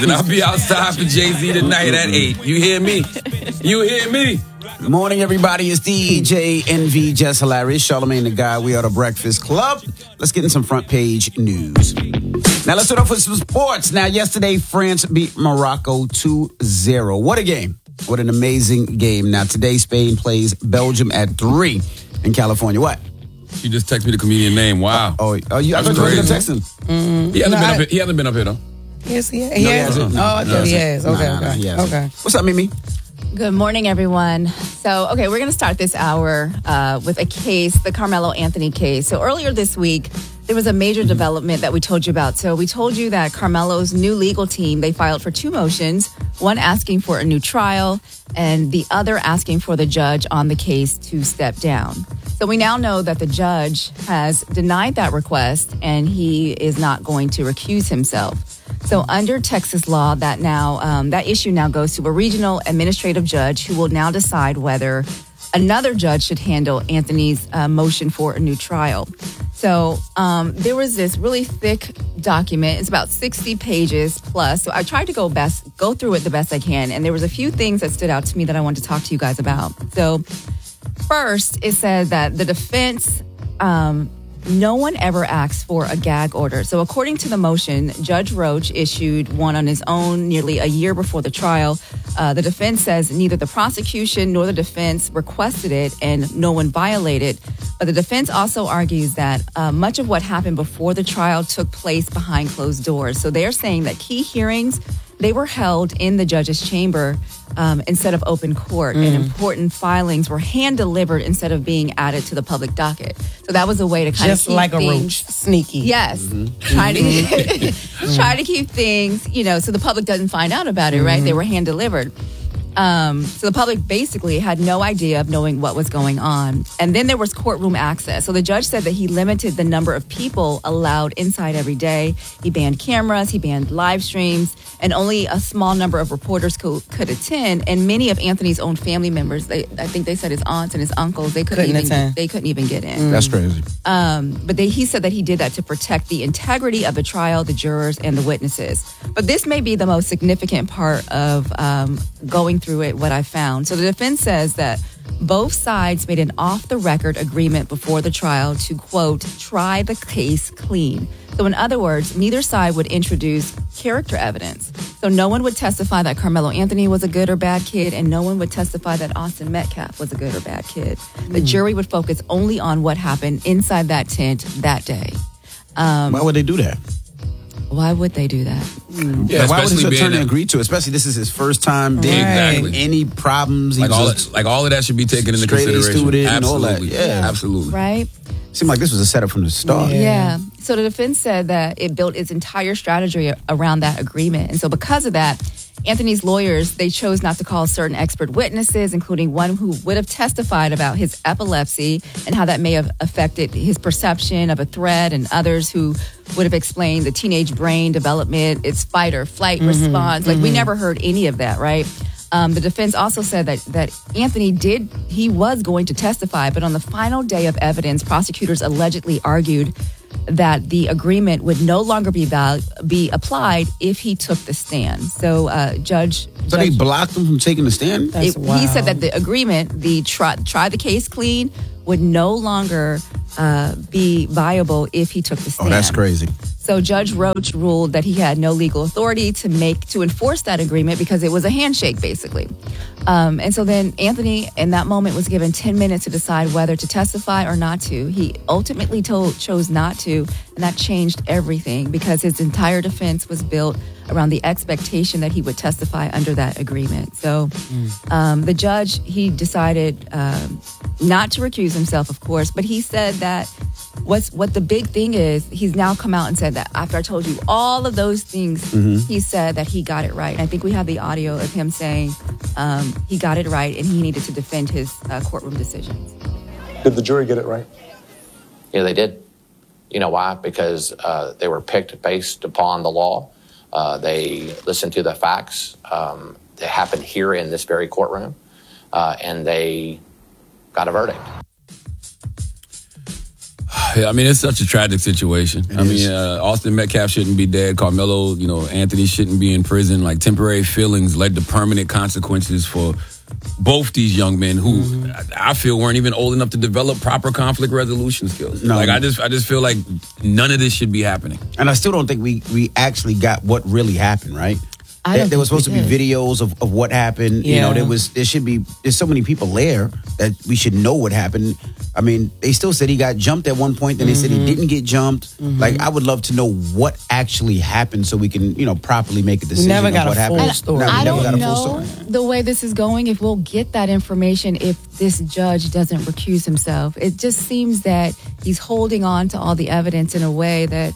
and I'll be outside for Jay-Z tonight at 8. You hear me? You hear me? Morning, everybody. It's DJ NV, Jess Hilarious, Charlamagne the Guy. We are the Breakfast Club. Let's get in some front page news. Now, let's start off with some sports. Now, yesterday, France beat Morocco 2-0. What a game. What an amazing game. Now, today, Spain plays Belgium at 3 in California. What? You just text me the comedian name. Wow. I thought you were going to text him. He hasn't been up here, though. Yes, he has. I thought he has. Okay. What's up, Mimi? Good morning, everyone. So, we're going to start this hour with a case, the Carmelo Anthony case. So earlier this week, there was a major development that we told you about. So we told you that Carmelo's new legal team, they filed for 2 motions, one asking for a new trial and the other asking for the judge on the case to step down. So we now know that the judge has denied that request and he is not going to recuse himself. So under Texas law, that issue now goes to a regional administrative judge who will now decide whether another judge should handle Anthony's motion for a new trial. So there was this really thick document. It's about 60 pages plus. So I tried to go through it the best I can. And there was a few things that stood out to me that I wanted to talk to you guys about. So first, it said that the defense, no one ever asked for a gag order. So according to the motion, Judge Roach issued one on his own nearly a year before the trial. The defense says neither the prosecution nor the defense requested it and no one violated. But the defense also argues that much of what happened before the trial took place behind closed doors. So they're saying that key hearings, they were held in the judge's chamber instead of open court, and important filings were hand-delivered instead of being added to the public docket. So that was a way to kind of keep like things, a roach, sneaky. Yes, try to keep things, so the public doesn't find out about it, right? They were hand-delivered. So the public basically had no idea of knowing what was going on. And then there was courtroom access. So the judge said that he limited the number of people allowed inside every day. He banned cameras, he banned live streams, and only a small number of reporters could attend. And many of Anthony's own family members, I think they said his aunts and his uncles, they couldn't even get in. That's crazy. But he said that he did that to protect the integrity of the trial, the jurors, and the witnesses. But this may be the most significant part of going through it, what I found. So the defense says that both sides made an off-the-record agreement before the trial to, quote, try the case clean. So in other words, neither side would introduce character evidence. So no one would testify that Carmelo Anthony was a good or bad kid, and no one would testify that Austin Metcalf was a good or bad kid. The jury would focus only on what happened inside that tent that day. Why would they do that? Why would they do that? Yeah, why would his attorney agree to it? Especially this is his first time being any problems. All of that should be taken into consideration. Absolutely. Yeah, absolutely. Right? Seemed like this was a setup from the start. Yeah. So the defense said that it built its entire strategy around that agreement. And so because of that, Anthony's lawyers, they chose not to call certain expert witnesses, including one who would have testified about his epilepsy and how that may have affected his perception of a threat, and others who would have explained the teenage brain development, its fight or flight response. Like, we never heard any of that, right? The defense also said that Anthony he was going to testify, but on the final day of evidence, prosecutors allegedly argued that the agreement would no longer be applied if he took the stand. So So they blocked him from taking the stand? He said that the agreement, the try the case clean, would no longer be viable if he took the stand. Oh, that's crazy. So Judge Roach ruled that he had no legal authority to enforce that agreement because it was a handshake, basically. And so then Anthony, in that moment, was given 10 minutes to decide whether to testify or not to. He ultimately chose not to, and that changed everything because his entire defense was built around the expectation that he would testify under that agreement. So the judge, he decided not to recuse himself, of course, but he said that what the big thing is, he's now come out and said that after I told you all of those things, he said that he got it right. And I think we have the audio of him saying he got it right and he needed to defend his courtroom decisions. Did the jury get it right? Yeah, they did. You know why? Because they were picked based upon the law. They listened to the facts that happened here in this very courtroom, and they got a verdict. I mean, it's such a tragic situation. Austin Metcalf shouldn't be dead. Carmelo, Anthony shouldn't be in prison. Like, temporary feelings led to permanent consequences for both these young men who I feel weren't even old enough to develop proper conflict resolution skills. No. Like, I just feel like none of this should be happening. And I still don't think we actually got what really happened, right? There was supposed to be videos of what happened. Yeah. There's so many people there that we should know what happened. I mean, they still said he got jumped at one point, then they said he didn't get jumped. Like, I would love to know what actually happened so we can, properly make a decision. We never got what a full happened. story. No, we I never don't got a full know story. the way this is going if we'll get that information if this judge doesn't recuse himself. It just seems that he's holding on to all the evidence in a way that,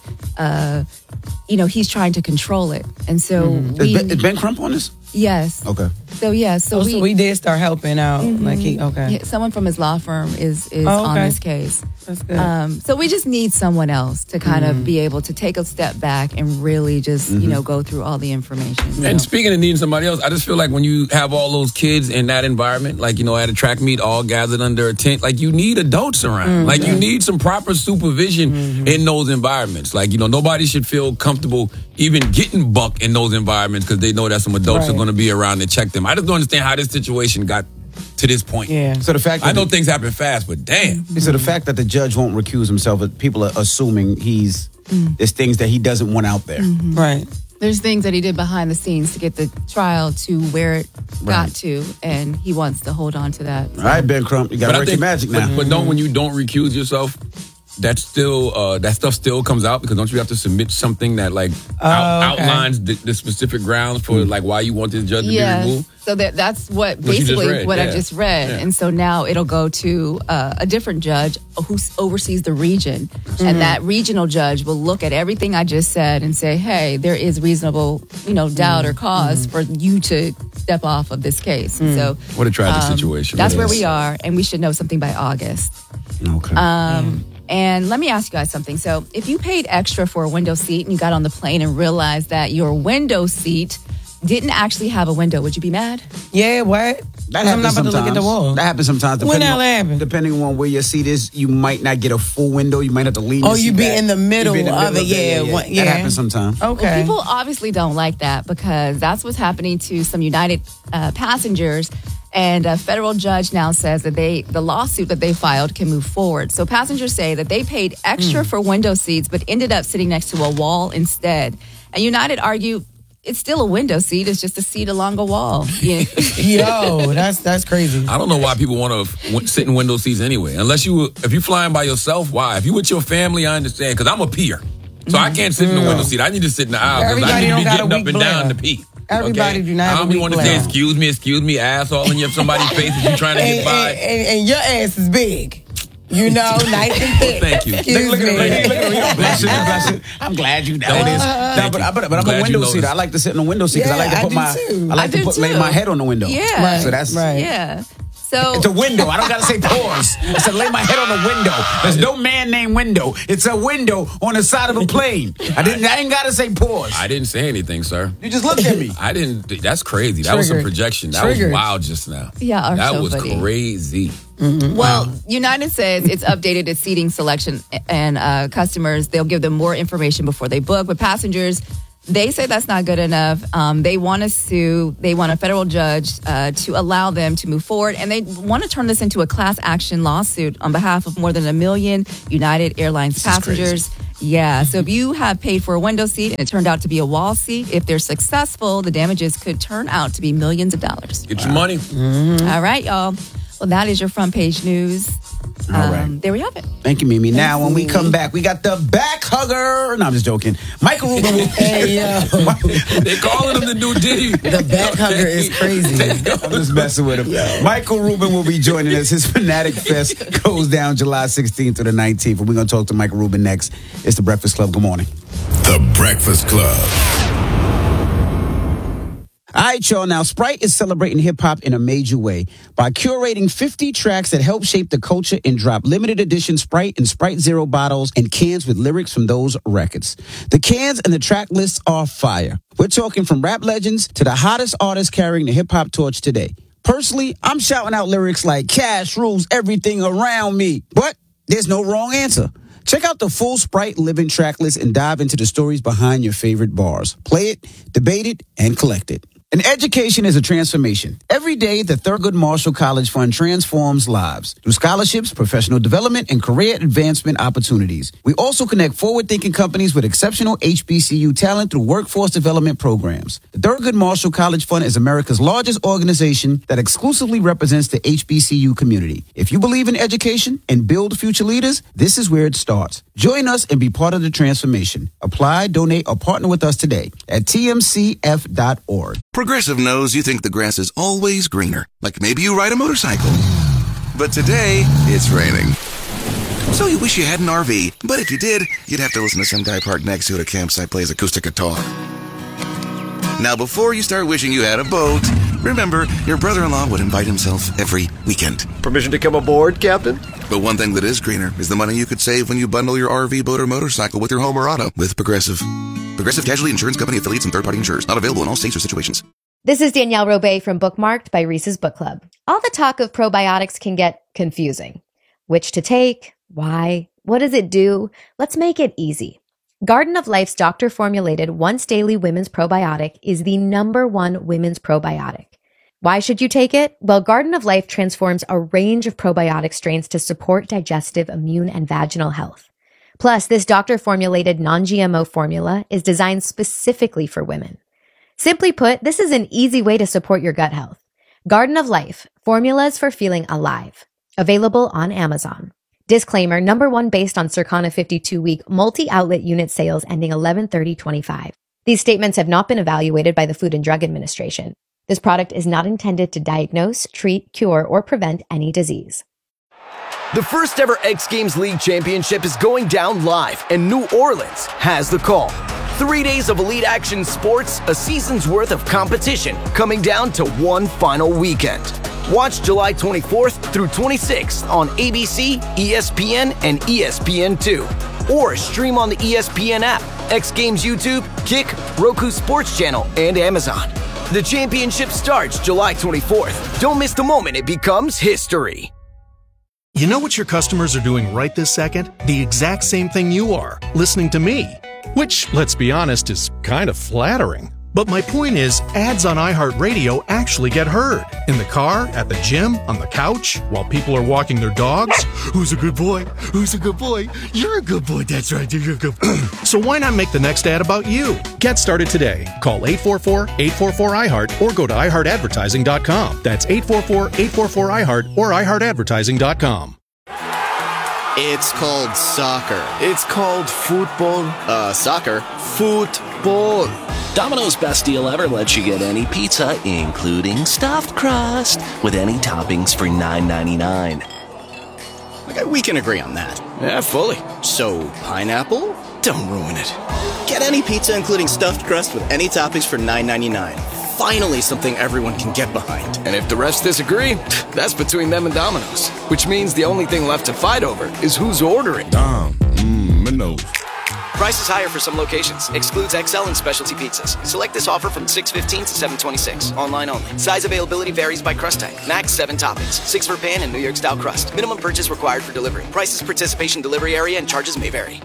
he's trying to control it. And so Is Ben Crump on this? yes. Okay. So we did start helping out. Like yeah, someone from his law firm is okay. on this case. That's good. So we just need someone else to kind of be able to take a step back and really just, go through all the information. And speaking of needing somebody else, I just feel like when you have all those kids in that environment, like, at a track meet, all gathered under a tent, like, you need adults around. Like, you need some proper supervision in those environments. Like, nobody should feel comfortable even getting bucked in those environments because they know that some adults are going to be around to check them. I just don't understand how this situation got to this point. Yeah. So the fact that I know things happen fast, but damn. So the fact that the judge won't recuse himself, people are assuming there's things that he doesn't want out there. Right. There's things that he did behind the scenes to get the trial to where it got to, and he wants to hold on to that. All right, Ben Crump, you got to work your magic now. But when you don't recuse yourself, that stuff still comes out because don't you have to submit something that outlines the specific grounds for like why you want this judge to be removed? So that's what basically what I just read, and so now it'll go to a different judge who oversees the region, and that regional judge will look at everything I just said and say, hey, there is reasonable doubt or cause for you to step off of this case. And so What a tragic situation. that's where we are, and we should know something by August. Okay. And let me ask you guys something. So if you paid extra for a window seat and you got on the plane and realized that your window seat didn't actually have a window, would you be mad? Yeah, what? That I'm happens not about sometimes. to look at the wall. That happens sometimes. When that happen? Depending on where your seat is, you might not get a full window. You might have to lean your Oh, seat you be back. in the middle You be in the of it. Yeah. That happens sometimes. Okay. Well, people obviously don't like that because that's what's happening to some United passengers. And a federal judge now says that the lawsuit that they filed can move forward. So passengers say that they paid extra for window seats, but ended up sitting next to a wall instead. And United argue it's still a window seat. It's just a seat along a wall. Yeah. Yo, that's crazy. I don't know why people want to sit in window seats anyway. If you're flying by yourself, why? If you're with your family, I understand because I'm a peer. So I can't sit in the window seat. I need to sit in the aisle because I need to be getting up and down to pee. Everybody do not have a weak want to say, excuse me, ass all in somebody's face if you're trying to get by. And your ass is big. Nice and thick. Thank you. Excuse me. Bless it. I'm glad you know this. But I'm a window seat. I like to sit in the window seat because I like to put lay my head on the window. Yeah. Right. So that's right. Yeah. So it's a window. I don't got to say pause. I said lay my head on the window. There's no man named window. It's a window on the side of a plane. I ain't got to say pause. I didn't say anything, sir. You just looked at me. I didn't. That's crazy. That was some projection. That was wild just now. Yeah, that so was funny. Crazy. Well, United says it's updated its seating selection, and customers, they'll give them more information before they book. But passengers, they say that's not good enough. They want to sue. They want a federal judge to allow them to move forward. And they want to turn this into a class action lawsuit on behalf of more than 1 million United Airlines passengers. Yeah. So if you have paid for a window seat and it turned out to be a wall seat, if they're successful, the damages could turn out to be millions of dollars. Get your money. All right, y'all. Well, that is your front page news. All right. There we have it. Thank you, Mimi. Now, when we come back, we got the back hugger. No, I'm just joking. Michael Rubin will Hey, yo. They calling him the new Diddy. The back hugger is crazy. I'm just messing with him. Michael Rubin will be joining us. His Fanatic Fest goes down July 16th to the 19th. And we're going to talk to Michael Rubin next. It's The Breakfast Club. Good morning. The Breakfast Club. All right, y'all. Now, Sprite is celebrating hip-hop in a major way by curating 50 tracks that help shape the culture and drop limited edition Sprite and Sprite Zero bottles and cans with lyrics from those records. The cans and the track lists are fire. We're talking from rap legends to the hottest artists carrying the hip-hop torch today. Personally, I'm shouting out lyrics like Cash rules everything around me. But there's no wrong answer. Check out the full Sprite Living track list and dive into the stories behind your favorite bars. Play it, debate it, and collect it. An education is a transformation. Every day, the Thurgood Marshall College Fund transforms lives through scholarships, professional development, and career advancement opportunities. We also connect forward-thinking companies with exceptional HBCU talent through workforce development programs. The Thurgood Marshall College Fund is America's largest organization that exclusively represents the HBCU community. If you believe in education and build future leaders, this is where it starts. Join us and be part of the transformation. Apply, donate, or partner with us today at tmcf.org. Progressive knows you think the grass is always greener, like maybe you ride a motorcycle. But today, it's raining. So you wish you had an RV, but if you did, you'd have to listen to some guy parked next to it at a campsite plays acoustic guitar. Now, before you start wishing you had a boat, remember, your brother-in-law would invite himself every weekend. Permission to come aboard, Captain? But one thing that is greener is the money you could save when you bundle your RV, boat, or motorcycle with your home or auto with Progressive. Progressive Casualty Insurance Company affiliates and third-party insurers. Not available in all states or situations. This is Danielle Robay from Bookmarked by Reese's Book Club. All the talk of probiotics can get confusing. Which to take? Why? What does it do? Let's make it easy. Garden of Life's doctor-formulated once-daily women's probiotic is the #1 women's probiotic. Why should you take it? Well, Garden of Life transforms a range of probiotic strains to support digestive, immune, and vaginal health. Plus, this doctor-formulated non-GMO formula is designed specifically for women. Simply put, this is an easy way to support your gut health. Garden of Life, formulas for feeling alive. Available on Amazon. Disclaimer, #1 based on Circana 52-week multi-outlet unit sales ending 11/30/25. These statements have not been evaluated by the Food and Drug Administration. This product is not intended to diagnose, treat, cure, or prevent any disease. The first ever X Games League Championship is going down live, and New Orleans has the call. 3 days of elite action sports, a season's worth of competition, coming down to one final weekend. Watch July 24th through 26th on ABC, ESPN, and ESPN2. Or stream on the ESPN app, X Games YouTube, Kick, Roku Sports Channel, and Amazon. The championship starts July 24th. Don't miss the moment it becomes history. You know what your customers are doing right this second? The exact same thing you are, listening to me. Which, let's be honest, is kind of flattering. But my point is, ads on iHeartRadio actually get heard. In the car, at the gym, on the couch, while people are walking their dogs. Who's a good boy? Who's a good boy? You're a good boy, that's right, you're a good boy. So why not make the next ad about you? Get started today. Call 844-844-iHeart or go to iHeartAdvertising.com. That's 844-844-iHeart or iHeartAdvertising.com. It's called soccer. It's called football. Soccer. Football. Domino's best deal ever lets you get any pizza, including stuffed crust, with any toppings for $9.99. Okay, we can agree on that. Yeah, fully. So, pineapple? Don't ruin it. Get any pizza, including stuffed crust, with any toppings for $9.99. Finally, something everyone can get behind. And if the rest disagree, that's between them and Domino's. Which means the only thing left to fight over is who's ordering. Domino's. Price is higher for some locations. Excludes XL and specialty pizzas. Select this offer from 6/15 to 7/26. Online only. Size availability varies by crust type. Max 7 toppings. 6 for pan and New York style crust. Minimum purchase required for delivery. Prices, participation, delivery area, and charges may vary.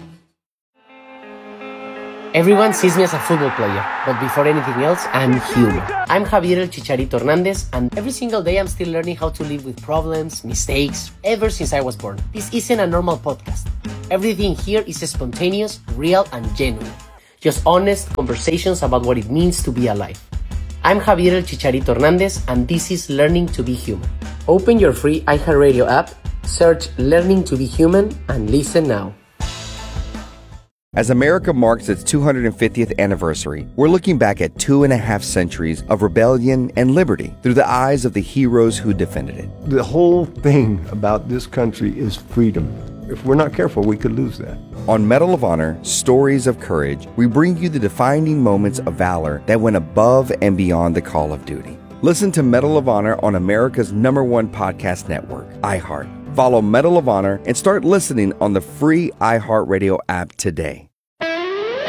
Everyone sees me as a football player, but before anything else, I'm human. I'm Javier El Chicharito Hernandez, and every single day I'm still learning how to live with problems, mistakes, ever since I was born. This isn't a normal podcast. Everything here is spontaneous, real, and genuine. Just honest conversations about what it means to be alive. I'm Javier El Chicharito Hernandez, and this is Learning to be Human. Open your free iHeartRadio app, search Learning to be Human, and listen now. As America marks its 250th anniversary, we're looking back at 2.5 centuries of rebellion and liberty through the eyes of the heroes who defended it. The whole thing about this country is freedom. If we're not careful, we could lose that. On Medal of Honor, Stories of Courage, we bring you the defining moments of valor that went above and beyond the call of duty. Listen to Medal of Honor on America's #1 podcast network, iHeart. Follow Medal of Honor and start listening on the free iHeartRadio app today.